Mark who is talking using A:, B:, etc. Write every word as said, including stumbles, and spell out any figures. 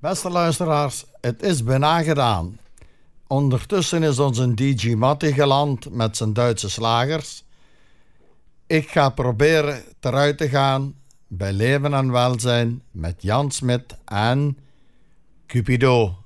A: Beste luisteraars, het is bijna gedaan. Ondertussen is onze D J Matti geland met zijn Duitse slagers. Ik ga proberen eruit te gaan bij Leven en Welzijn met Jan Smit en Cupido.